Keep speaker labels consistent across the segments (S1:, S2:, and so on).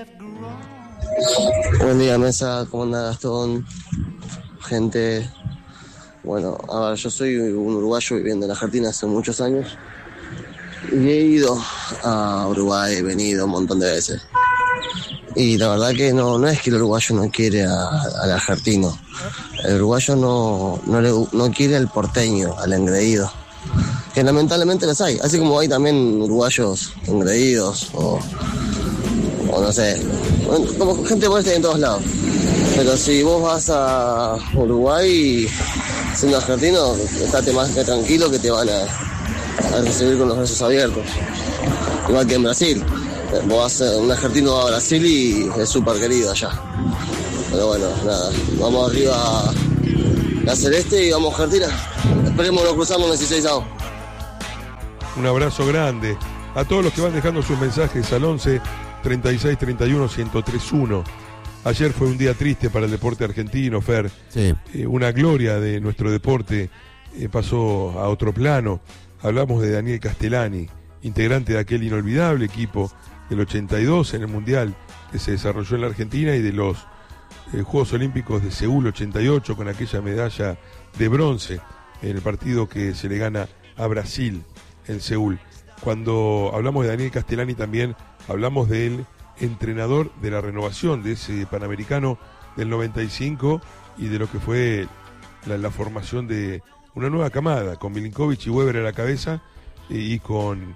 S1: Buen día, mesa. ¿Cómo anda, Gastón? Gente. Bueno, a ver, yo soy un uruguayo viviendo en Argentina hace muchos años. Y he ido a Uruguay, he venido un montón de veces. Y la verdad que no es que el uruguayo no quiere al argentino. El uruguayo no quiere al porteño, al engreído. Que lamentablemente los hay. Así como hay también uruguayos engreídos o no sé. Como gente molesta en todos lados. Pero si vos vas a Uruguay siendo argentino, estate más que tranquilo que te van a recibir con los brazos abiertos. Igual que en Brasil. Un argentino va a Brasil y es súper querido allá. Pero bueno, nada, vamos arriba la Celeste y vamos a Argentina. Esperemos nos cruzamos el 16 avos.
S2: Un abrazo grande a todos los que van dejando sus mensajes al 11 36 31 1031. Ayer fue un día triste para el deporte argentino, Fer.
S3: Sí.
S2: Una gloria de nuestro deporte pasó a otro plano. Hablamos de Daniel Castellani, integrante de aquel inolvidable equipo del 82 en el Mundial que se desarrolló en la Argentina y de los Juegos Olímpicos de Seúl 88 con aquella medalla de bronce en el partido que se le gana a Brasil en Seúl. Cuando hablamos de Daniel Castellani también hablamos del entrenador de la renovación de ese Panamericano del 95 y de lo que fue la formación de una nueva camada con Milinkovic y Weber a la cabeza y con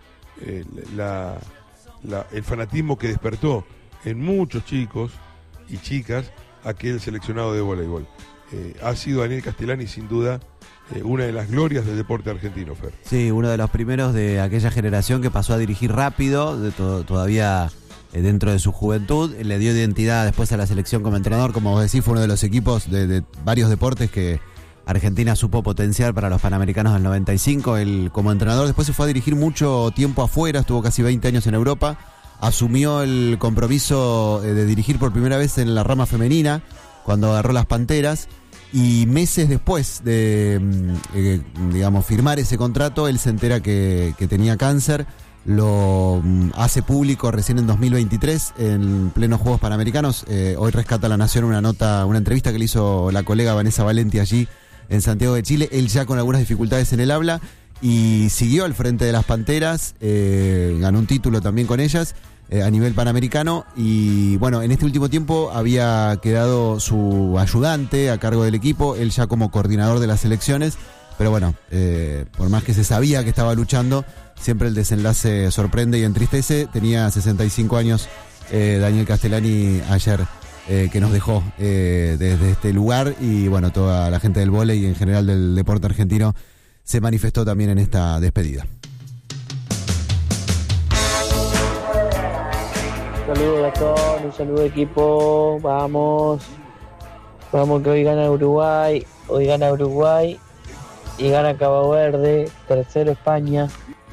S2: el fanatismo que despertó en muchos chicos y chicas aquel seleccionado de voleibol. Ha sido Daniel Castellani sin duda una de las glorias del deporte argentino, Fer.
S3: Sí, uno de los primeros de aquella generación que pasó a dirigir rápido, todavía dentro de su juventud, le dio identidad después a la selección como entrenador, como vos decís, fue uno de los equipos de varios deportes que Argentina supo potenciar para los Panamericanos del 95. Él como entrenador después se fue a dirigir mucho tiempo afuera, estuvo casi 20 años en Europa, asumió el compromiso de dirigir por primera vez en la rama femenina, cuando agarró las Panteras, y meses después de firmar ese contrato, él se entera que tenía cáncer, lo hace público recién en 2023, en plenos Juegos Panamericanos. Hoy rescata La Nación una entrevista que le hizo la colega Vanessa Valenti allí en Santiago de Chile, él ya con algunas dificultades en el habla, y siguió al frente de las Panteras, ganó un título también con ellas a nivel panamericano, y bueno, en este último tiempo había quedado su ayudante a cargo del equipo, él ya como coordinador de las selecciones, pero bueno, por más que se sabía que estaba luchando, siempre el desenlace sorprende y entristece. Tenía 65 años Daniel Castellani ayer, que nos dejó desde este lugar, y bueno, toda la gente del vóley y en general del deporte argentino se manifestó también en esta despedida.
S4: Saludos a todos, un saludo equipo, vamos que hoy gana Uruguay y gana Cabo Verde, tercero España.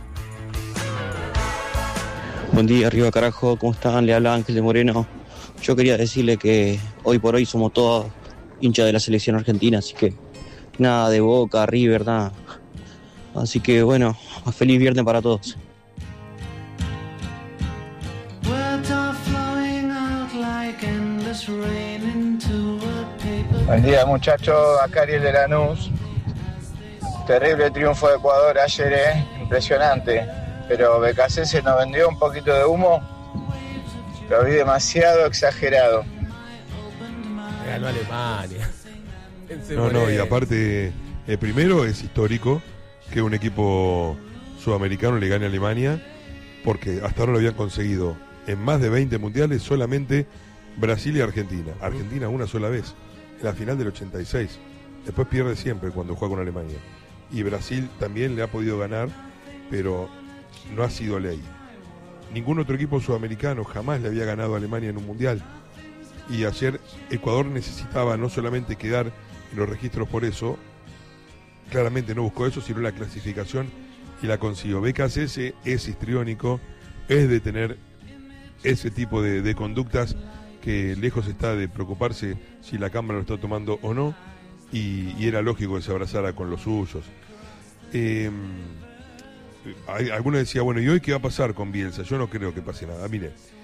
S5: Buen día, arriba carajo, ¿cómo están? Le habla Ángel de Moreno. Yo quería decirle que hoy por hoy somos todos hinchas de la selección argentina, así que nada de Boca, River, nada. Así que bueno, feliz viernes para todos.
S6: Buen día muchachos, acá Ariel de Lanús. Terrible triunfo de Ecuador ayer, impresionante. Pero Becasese nos vendió un poquito de humo. Lo vi demasiado exagerado.
S7: Ganó Alemania.
S2: No, y aparte, primero es histórico que un equipo sudamericano le gane a Alemania, porque hasta ahora lo habían conseguido en más de 20 mundiales solamente Brasil y Argentina. Argentina una sola vez, en la final del 86. Después pierde siempre cuando juega con Alemania. Y Brasil también le ha podido ganar, pero no ha sido ley. Ningún otro equipo sudamericano jamás le había ganado a Alemania en un mundial. Y ayer Ecuador necesitaba no solamente quedar en los registros por eso, claramente no buscó eso, sino la clasificación, y la consiguió. BKSS es histriónico, es de tener ese tipo de conductas que lejos está de preocuparse si la Cámara lo está tomando o no, y era lógico que se abrazara con los suyos. Algunos decían, bueno, ¿y hoy qué va a pasar con Bielsa? Yo no creo que pase nada. Mire,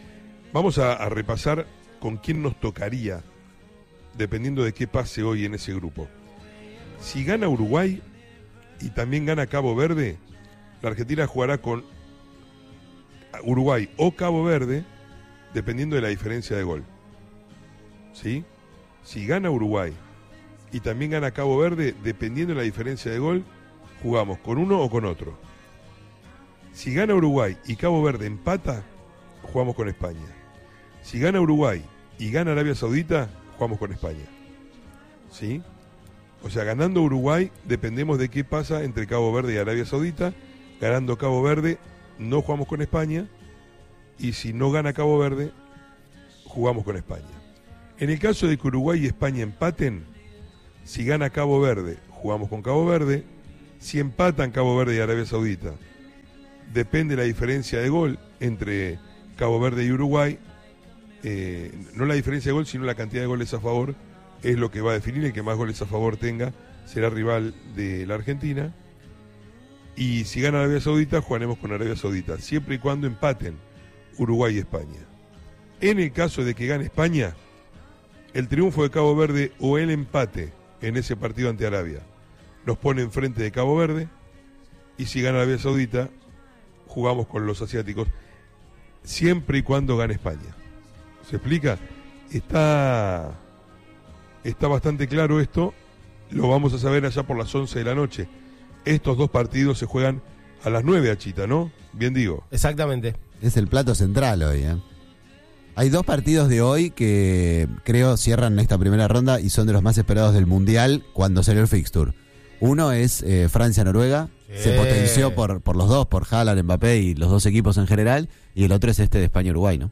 S2: Vamos a repasar con quién nos tocaría, dependiendo de qué pase hoy en ese grupo. Si gana Uruguay y también gana Cabo Verde, la Argentina jugará con Uruguay o Cabo Verde, dependiendo de la diferencia de gol. ¿Sí? Si gana Uruguay y también gana Cabo Verde, dependiendo de la diferencia de gol, jugamos con uno o con otro. Si gana Uruguay y Cabo Verde empata, jugamos con España. Si gana Uruguay y gana Arabia Saudita, jugamos con España. ¿Sí? O sea, ganando Uruguay, dependemos de qué pasa entre Cabo Verde y Arabia Saudita. Ganando Cabo Verde, no jugamos con España. Y si no gana Cabo Verde, jugamos con España. En el caso de que Uruguay y España empaten, si gana Cabo Verde, jugamos con Cabo Verde. Si empatan Cabo Verde y Arabia Saudita, depende la diferencia de gol entre Cabo Verde y Uruguay. No la diferencia de gol, sino la cantidad de goles a favor es lo que va a definir. El que más goles a favor tenga será rival de la Argentina. Y si gana Arabia Saudita, jugaremos con Arabia Saudita, siempre y cuando empaten Uruguay y España. En el caso de que gane España, el triunfo de Cabo Verde o el empate en ese partido ante Arabia nos pone enfrente de Cabo Verde, y si gana Arabia Saudita, jugamos con los asiáticos, siempre y cuando gane España. ¿Se explica? Está bastante claro esto. Lo vamos a saber allá por las 11 de la noche. Estos dos partidos se juegan a las 9, Achita, ¿no? Bien digo.
S7: Exactamente.
S3: Es el plato central hoy, ¿eh? Hay dos partidos de hoy que creo cierran esta primera ronda y son de los más esperados del Mundial cuando salió el fixture. Uno es Francia-Noruega. Sí. Se potenció por los dos, por Haaland, Mbappé y los dos equipos en general. Y el otro es este de España-Uruguay, ¿no?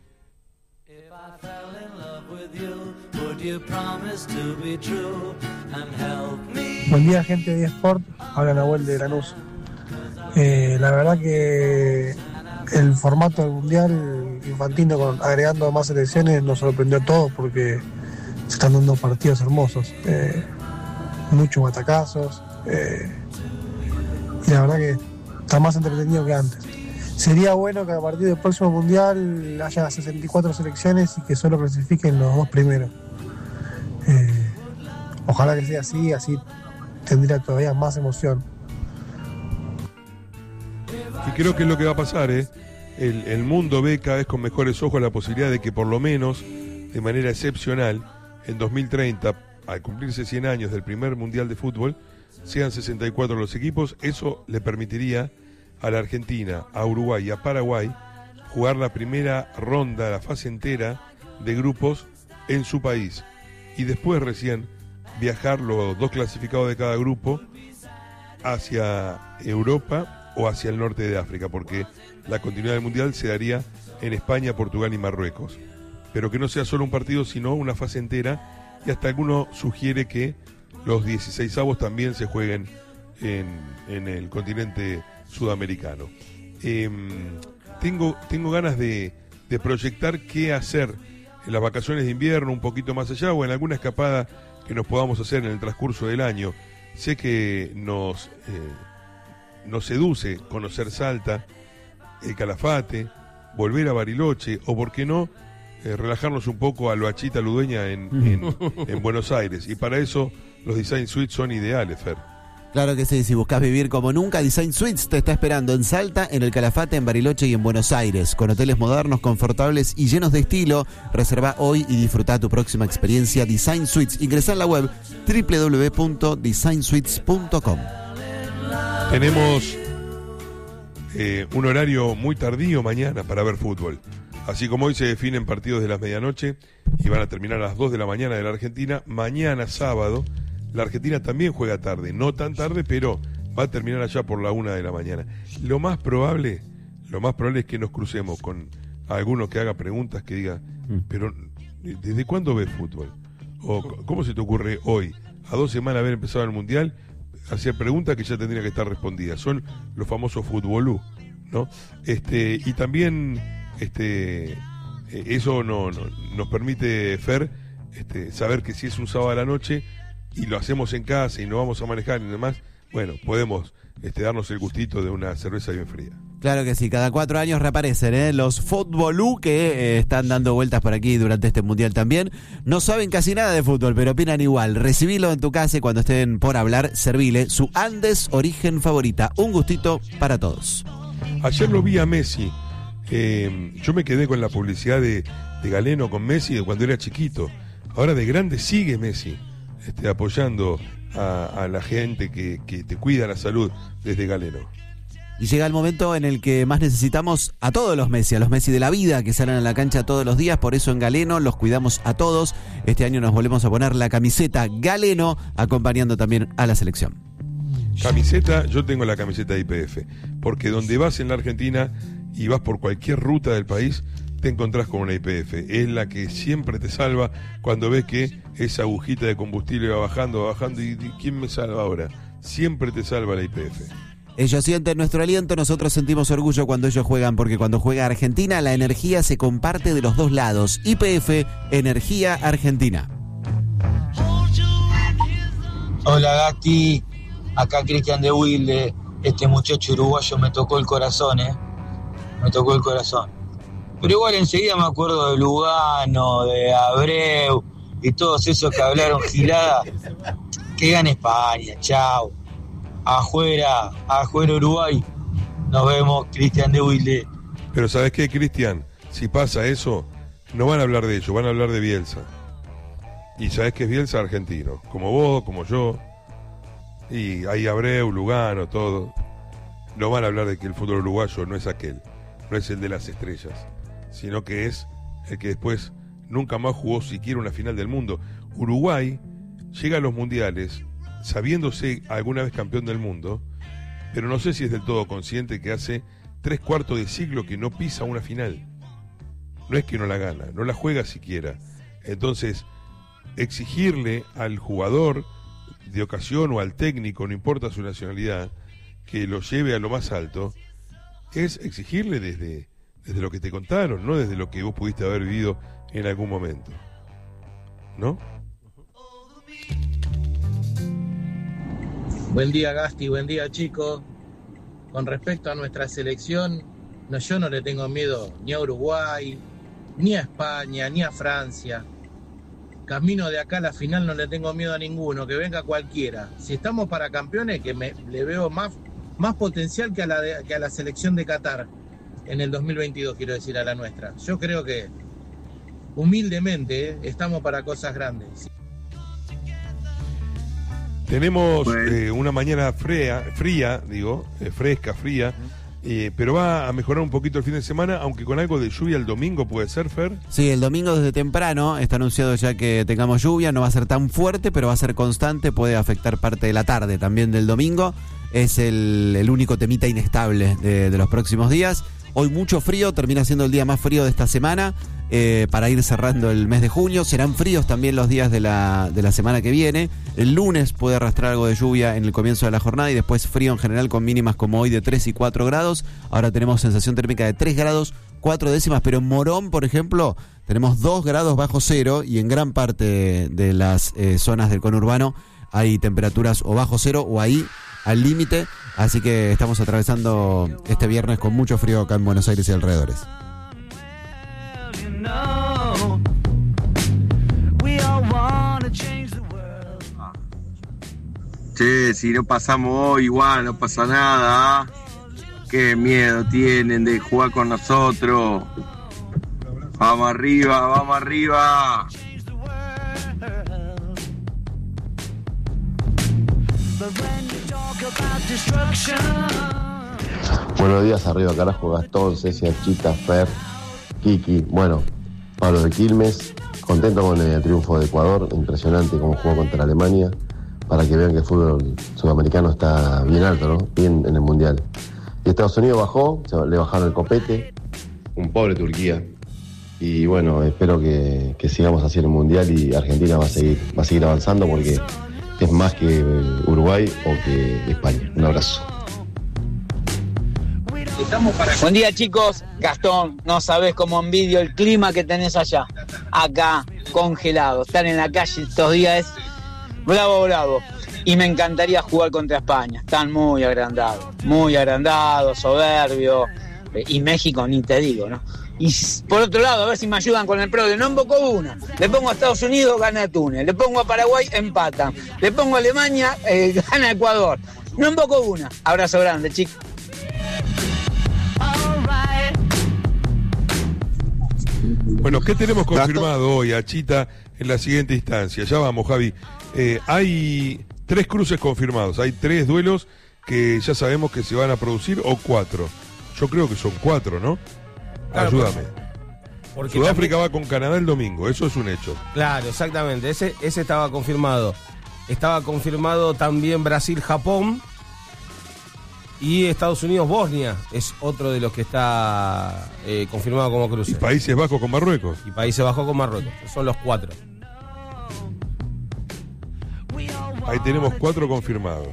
S8: Buen día, gente de eSport. Habla Nahuel de Lanús. La verdad que el formato del Mundial Infantino, agregando más selecciones, nos sorprendió a todos porque se están dando partidos hermosos. Muchos batacazos. Y la verdad que está más entretenido que antes. Sería bueno que a partir del próximo Mundial haya 64 selecciones y que solo clasifiquen los dos primeros. Ojalá que sea así tendría todavía más emoción.
S2: Y creo que es lo que va a pasar, ¿eh? El mundo ve cada vez con mejores ojos la posibilidad de que por lo menos, de manera excepcional, en 2030, al cumplirse 100 años del primer Mundial de Fútbol, sean 64 los equipos. Eso le permitiría a la Argentina, a Uruguay y a Paraguay jugar la primera ronda, la fase entera de grupos en su país. Y después recién viajar los dos clasificados de cada grupo hacia Europa o hacia el norte de África, porque la continuidad del Mundial se daría en España, Portugal y Marruecos. Pero que no sea solo un partido, sino una fase entera, y hasta alguno sugiere que los 16avos también se jueguen en el continente sudamericano. Tengo ganas de proyectar qué hacer en las vacaciones de invierno, un poquito más allá, o en alguna escapada que nos podamos hacer en el transcurso del año. Sé que nos seduce conocer Salta, el Calafate, volver a Bariloche, o por qué no, relajarnos un poco a lo Achita Ludueña en Buenos Aires. Y para eso los Design Suites son ideales, Fer.
S3: Claro que sí, si buscas vivir como nunca, Design Suites te está esperando en Salta, en el Calafate, en Bariloche y en Buenos Aires, con hoteles modernos, confortables y llenos de estilo. Reserva hoy y disfruta tu próxima experiencia Design Suites. Ingresá en la web www.designsuites.com.
S2: Tenemos un horario muy tardío mañana para ver fútbol. Así como hoy se definen partidos de las medianoche y van a terminar a las 2 de la mañana de la Argentina, mañana sábado la Argentina también juega tarde, no tan tarde, pero va a terminar allá por la 1 de la mañana. Lo más probable es que nos crucemos con alguno que haga preguntas, que diga, pero ¿desde cuándo ves fútbol? O ¿cómo se te ocurre hoy, a 2 semanas de haber empezado el Mundial, hacer preguntas que ya tendrían que estar respondidas? Son los famosos futbolú, ¿no? Y también eso no nos permite, Fer, saber que si es un sábado a la noche y lo hacemos en casa y no vamos a manejar y demás, bueno, podemos darnos el gustito de una cerveza bien fría.
S3: Claro que sí, cada 4 años reaparecen los fútbolú que están dando vueltas por aquí durante este mundial también. No saben casi nada de fútbol, pero opinan igual. Recibilo en tu casa y cuando estén por hablar, servile su Andes Origen favorita. Un gustito para todos.
S2: Ayer lo vi a Messi. Yo me quedé con la publicidad de Galeno con Messi de cuando era chiquito. Ahora de grande sigue Messi apoyando a la gente que te cuida la salud desde Galeno.
S3: Y llega el momento en el que más necesitamos a todos los Messi, a los Messi de la vida que salen a la cancha todos los días. Por eso en Galeno los cuidamos a todos. Este año nos volvemos a poner la camiseta Galeno, acompañando también a la selección.
S2: Camiseta, yo tengo la camiseta de YPF, porque donde vas en la Argentina y vas por cualquier ruta del país, te encontrás con una YPF. Es la que siempre te salva cuando ves que esa agujita de combustible va bajando, y ¿quién me salva ahora? Siempre te salva la YPF.
S3: Ellos sienten nuestro aliento, nosotros sentimos orgullo cuando ellos juegan, porque cuando juega Argentina la energía se comparte de los dos lados. YPF, Energía Argentina.
S9: Hola Gasti, acá Cristian de Wilde. Este muchacho uruguayo me tocó el corazón, me tocó el corazón. Pero igual enseguida me acuerdo de Lugano, de Abreu y todos esos que hablaron gilada. Que gane España, chao. Afuera Uruguay. Nos vemos, Cristian de Wilde.
S2: Pero ¿sabes qué, Cristian? Si pasa eso, no van a hablar de ellos, van a hablar de Bielsa. Y ¿sabes qué es Bielsa? Argentino. Como vos, como yo. Y ahí Abreu, Lugano, todo. No van a hablar de que el fútbol uruguayo no es aquel. No es el de las estrellas. Sino que es el que después nunca más jugó siquiera una final del mundo. Uruguay llega a los mundiales sabiéndose alguna vez campeón del mundo, pero no sé si es del todo consciente que hace 3/4 de siglo que no pisa una final. No es que no la gana, no la juega siquiera. Entonces, exigirle al jugador de ocasión o al técnico, no importa su nacionalidad, que lo lleve a lo más alto, es exigirle desde lo que te contaron, no desde lo que vos pudiste haber vivido en algún momento. ¿No?
S10: Buen día Gasti, buen día chicos. Con respecto a nuestra selección, yo no le tengo miedo ni a Uruguay, ni a España, ni a Francia. Camino de acá a la final no le tengo miedo a ninguno, que venga cualquiera. Si estamos para campeones, que le veo más potencial que a la selección de Qatar en el 2022, quiero decir, a la nuestra. Yo creo que humildemente estamos para cosas grandes.
S2: Tenemos una mañana fresca, pero va a mejorar un poquito el fin de semana, aunque con algo de lluvia el domingo, ¿puede ser, Fer?
S3: Sí, el domingo desde temprano está anunciado ya que tengamos lluvia, no va a ser tan fuerte, pero va a ser constante, puede afectar parte de la tarde también del domingo. Es el único temita inestable de los próximos días. Hoy mucho frío, termina siendo el día más frío de esta semana, para ir cerrando el mes de junio. Serán fríos también los días de la semana que viene. El lunes puede arrastrar algo de lluvia en el comienzo de la jornada y después frío en general con mínimas como hoy de 3 y 4 grados. Ahora tenemos sensación térmica de 3 grados 4 décimas, pero en Morón, por ejemplo, tenemos 2 grados bajo cero y en gran parte de las zonas del conurbano hay temperaturas o bajo cero o ahí al límite. Así que estamos atravesando este viernes con mucho frío acá en Buenos Aires y alrededores.
S11: Che, si no pasamos hoy, igual no pasa nada. Qué miedo tienen de jugar con nosotros. Vamos arriba, vamos arriba.
S1: Buenos días, arriba carajo, Gastón, Cecia, Chita, Fer, Kiki. Bueno, Pablo de Quilmes, contento con el triunfo de Ecuador, impresionante cómo jugó contra Alemania, para que vean que el fútbol sudamericano está bien alto, ¿no? Bien en el Mundial. Y Estados Unidos bajó, le bajaron el copete, un pobre Turquía. Y bueno, espero que sigamos así en el Mundial y Argentina va a seguir avanzando porque es más que Uruguay o que España. Un abrazo.
S12: Buen día chicos, Gastón, no sabés cómo envidio el clima que tenés allá. Acá, congelado, estar en la calle estos días es bravo. y me encantaría jugar contra España. Están muy agrandados, soberbios, y México ni te digo, ¿no? Y por otro lado, a ver si me ayudan con el PRODE. No embocó una. Le pongo a Estados Unidos, gana Túnez. Le pongo a Paraguay, empatan. Le pongo a Alemania, gana Ecuador. No embocó una. Abrazo grande, chicos.
S2: Bueno, ¿qué tenemos confirmado hoy, Achita, en la siguiente instancia? Ya vamos, Javi. Hay 3 cruces confirmados. Hay 3 duelos que ya sabemos que se van a producir, o 4. Yo creo que son 4, ¿no? Claro, ayúdame. Porque Sudáfrica va con Canadá el domingo, eso es un hecho.
S7: Claro, exactamente, ese estaba confirmado. Estaba confirmado también Brasil-Japón y Estados Unidos-Bosnia, es otro de los que está confirmado como cruce.
S2: ¿Y Países Bajos con Marruecos?
S7: Y Países Bajos con Marruecos, son los 4.
S2: Ahí tenemos 4 confirmados.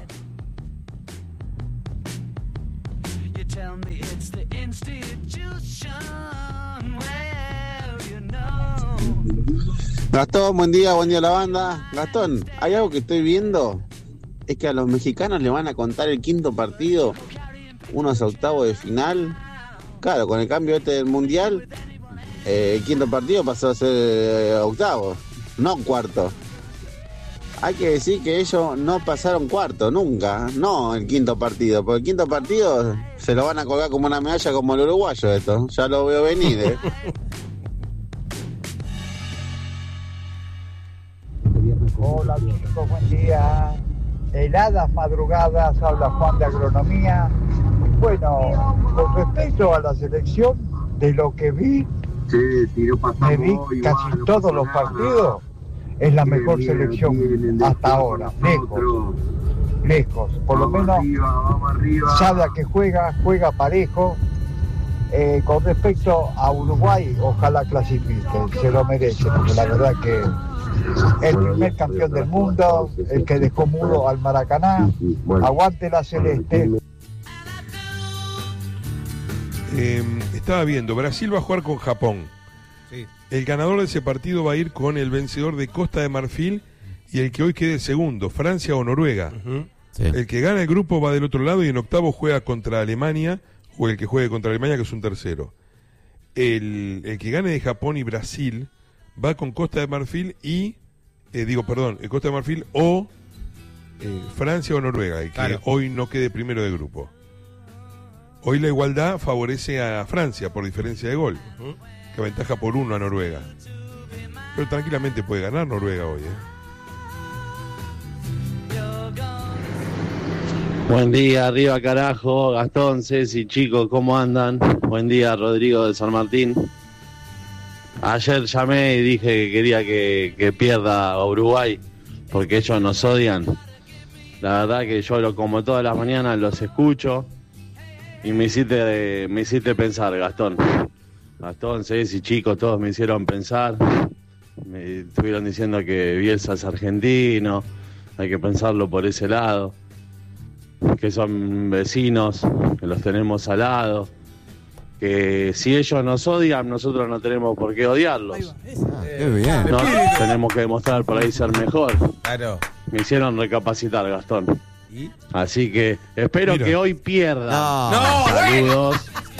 S13: Gastón, buen día la banda. Gastón, hay algo que estoy viendo, es que a los mexicanos le van a contar el 5º partido, unos octavos de final. Claro, con el cambio del mundial, el 5º partido pasó a ser octavo, no cuarto. Hay que decir que ellos no pasaron cuarto nunca, no el 5º partido, porque el 5º partido se lo van a colgar como una medalla como el uruguayo esto, ya lo veo venir,
S14: Hola chicos, buen día. Heladas madrugadas, habla Juan de Agronomía. Bueno, con respecto a la selección, de lo que vi, me vi casi todos los partidos, es la mejor selección hasta ahora, lejos. Por lo menos sabe a qué juega parejo. Con respecto a Uruguay, ojalá clasifique, se lo merece, porque la verdad que el primer campeón del mundo, el que dejó mudo al Maracaná, aguante la celeste.
S2: Estaba viendo, Brasil va a jugar con Japón. Sí. El ganador de ese partido va a ir con el vencedor de Costa de Marfil y el que hoy quede segundo, Francia o Noruega. Sí. El que gana el grupo va del otro lado y en octavo juega contra Alemania, o el que juegue contra Alemania, que es un tercero. El que gane de Japón y Brasil va con Costa de Marfil y Costa de Marfil o Francia o Noruega, y que claro, hoy no quede primero de grupo. Hoy la igualdad favorece a Francia por diferencia de gol, que aventaja por 1 a Noruega. Pero tranquilamente puede ganar Noruega hoy,
S15: Buen día, arriba carajo, Gastón, Ceci, chicos, ¿cómo andan? Buen día, Rodrigo de San Martín. Ayer llamé y dije que quería que pierda a Uruguay, porque ellos nos odian. La verdad que yo como todas las mañanas los escucho y me hiciste pensar, Gastón. Gastón, Ceci, chicos, todos me hicieron pensar. Me estuvieron diciendo que Bielsa es argentino, hay que pensarlo por ese lado. Que son vecinos, que los tenemos al lado, que si ellos nos odian, nosotros no tenemos por qué odiarlos.
S3: Qué bien.
S15: No, tenemos que demostrar por ahí ser mejor.
S7: Claro.
S15: Me hicieron recapacitar, Gastón. ¿Y? Así que espero que hoy pierdan.
S7: No.
S15: Saludos.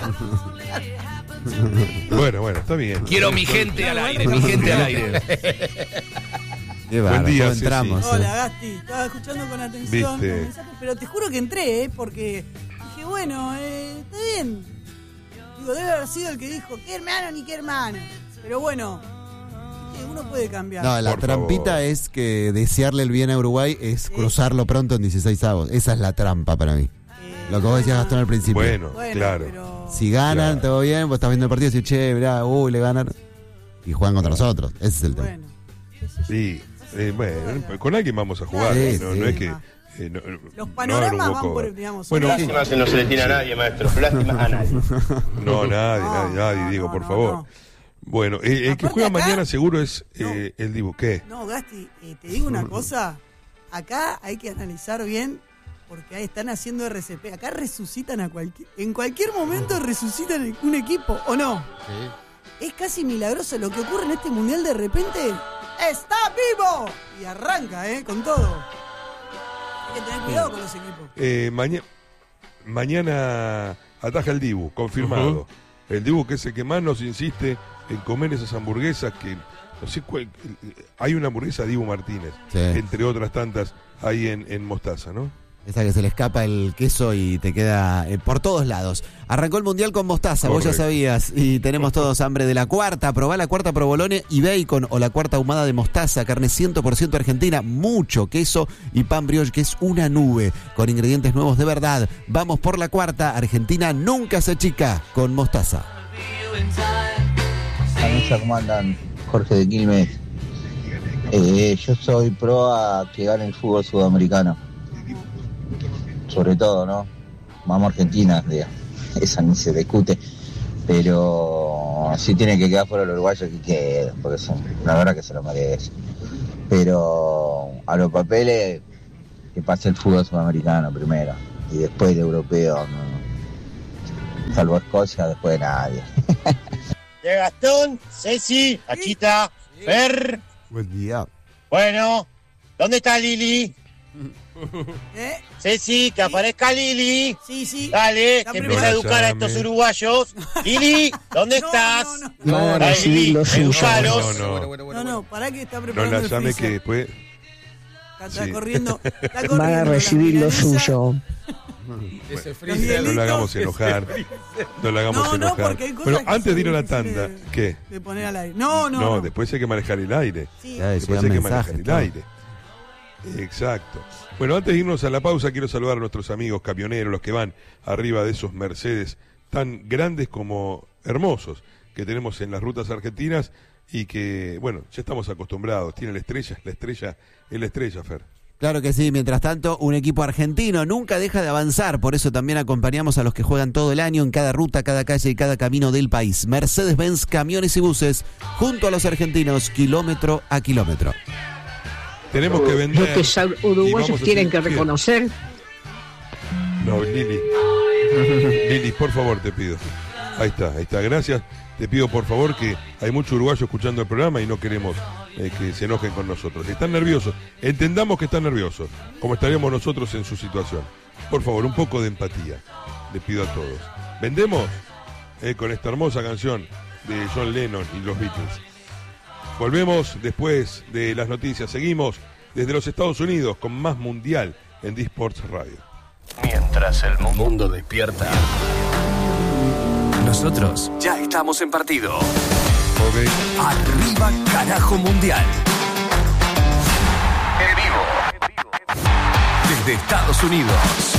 S2: Bueno, está bien.
S16: Quiero mi gente al aire,
S3: Qué buen día,
S17: entramos. Hola, Gasti, estaba escuchando con atención los mensajes, pero te juro que entré, porque dije, bueno, está bien. Digo, debe haber sido el que dijo, qué hermano ni qué hermano. Pero bueno, uno puede cambiar.
S3: No, la trampita es que desearle el bien a Uruguay es cruzarlo pronto en 16avos. Esa es la trampa para mí. Lo que vos decías, Gastón, al principio.
S2: Bueno, claro.
S17: Pero...
S3: Si ganan, todo bien, vos estás viendo el partido y decís, che, mirá, le ganan. Y juegan contra nosotros. Ese es el tema.
S17: Bueno,
S2: sí. Con alguien vamos a jugar, no es que
S17: los panoramas van por, digamos,
S11: lástima se no se le tiene a nadie, maestro, lástima a nadie.
S2: No, nadie, digo, por favor. No. Bueno, el que juega mañana seguro es el Dibu. ¿Qué?
S17: No, Gasti, te digo una cosa, acá hay que analizar bien, porque ahí están haciendo RCP, acá resucitan en cualquier momento resucitan un equipo, ¿o no? Sí. Es casi milagroso lo que ocurre en este mundial, de repente ¡está vivo! Y arranca, con todo. que tener cuidado con los equipos.
S2: Mañana ataja el Dibu, confirmado. El Dibu, que es el que más nos insiste en comer esas hamburguesas que... No sé cuál, hay una hamburguesa Dibu Martínez, entre otras tantas, ahí en Mostaza, ¿no?
S3: Esa que se le escapa el queso y te queda por todos lados. Arrancó el Mundial con Mostaza, vos ya sabías. Y tenemos todos hambre de la cuarta. Probá la cuarta provolone y bacon o la cuarta ahumada de mostaza. Carne 100% argentina, mucho queso y pan brioche, que es una nube, con ingredientes nuevos de verdad. Vamos por la cuarta. Argentina nunca se achica con Mostaza.
S18: ¿Cómo andan? Jorge de Quilmes. Yo soy pro a que gane el fútbol sudamericano. Sobre todo, ¿no? Vamos a Argentina, esa ni se discute. Pero si tiene que quedar fuera el uruguayo, que quede, porque la verdad que se lo merece. Pero a los papeles, que pase el fútbol sudamericano primero. Y después el europeo, ¿no? Salvo Escocia, después de nadie.
S19: De Gastón, Ceci, Achita, Fer.
S3: Buen día.
S19: Bueno, ¿dónde está Lili? Ceci, que aparezca Lili.
S17: Sí.
S19: Dale, que empieza a educar a estos uruguayos. Lili, ¿dónde estás?
S20: Van a recibir lo suyo.
S17: No, pará que está preparando
S2: no la llame que después...
S17: Está corriendo.
S20: Van a recibir lo suyo.
S7: Ese freezer.
S2: No lo hagamos enojar. No lo hagamos enojar. Pero antes de ir a la tanda, ¿qué?
S17: De poner al aire. No.
S2: No, después hay que manejar el aire.
S17: Sí.
S2: Después hay que manejar el aire. Exacto. Bueno, antes de irnos a la pausa, quiero saludar a nuestros amigos camioneros, los que van arriba de esos Mercedes tan grandes como hermosos que tenemos en las rutas argentinas y que, bueno, ya estamos acostumbrados. Tiene la estrella, es la estrella, Fer.
S3: Claro que sí, mientras tanto, un equipo argentino nunca deja de avanzar, por eso también acompañamos a los que juegan todo el año en cada ruta, cada calle y cada camino del país. Mercedes-Benz Camiones y Buses, junto a los argentinos, kilómetro a kilómetro.
S2: Tenemos que vender.
S20: Lo que uruguayos tienen que reconocer.
S2: No, Lili, por favor, te pido. Ahí está, gracias. Te pido, por favor, que hay mucho uruguayo escuchando el programa y no queremos que se enojen con nosotros. Están nerviosos. Entendamos que están nerviosos, como estaríamos nosotros en su situación. Por favor, un poco de empatía. Les pido a todos. ¿Vendemos? Con esta hermosa canción de John Lennon y los Beatles. Volvemos después de las noticias. Seguimos desde los Estados Unidos con más Mundial en D-Sports Radio.
S16: Mientras el mundo despierta, nosotros ya estamos en partido.
S2: Okay.
S16: Arriba carajo Mundial. En vivo. Desde Estados Unidos.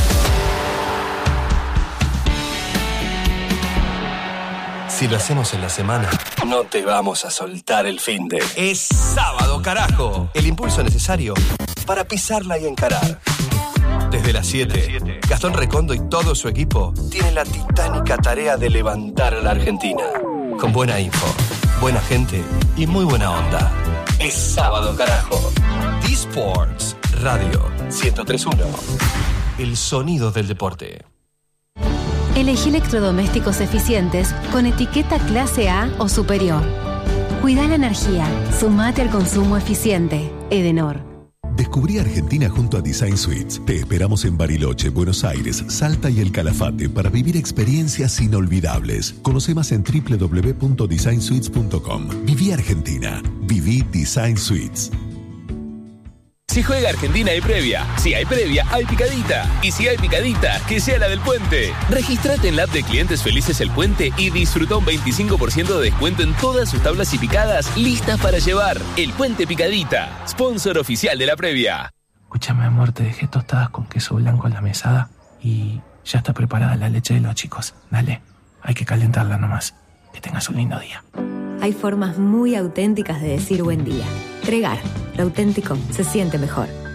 S16: Si lo hacemos en la semana, no te vamos a soltar el finde. Es sábado, carajo. El impulso necesario para pisarla y encarar. Desde las 7, Gastón Recondo y todo su equipo tienen la titánica tarea de levantar a la Argentina. Con buena info, buena gente y muy buena onda. Es sábado, carajo. D-Sports Radio 103.1. El sonido del deporte.
S21: Elegí electrodomésticos eficientes con etiqueta clase A o superior. Cuida la energía. Sumate al consumo eficiente. Edenor.
S22: Descubrí Argentina junto a Design Suites. Te esperamos en Bariloche, Buenos Aires, Salta y El Calafate para vivir experiencias inolvidables. Conoce más en www.designsuites.com. Viví Argentina. Viví Design Suites.
S23: Si juega Argentina hay previa, si hay previa hay picadita, y si hay picadita, que sea la del Puente. Regístrate en la app de Clientes Felices El Puente y disfruta un 25% de descuento en todas sus tablas y picadas listas para llevar. El Puente Picadita, sponsor oficial de la previa.
S24: Escúchame, amor, te dejé tostadas con queso blanco en la mesada y ya está preparada la leche de los chicos. Dale, hay que calentarla nomás. Que tengas un lindo día.
S21: Hay formas muy auténticas de decir buen día. Tregar, lo auténtico se siente mejor.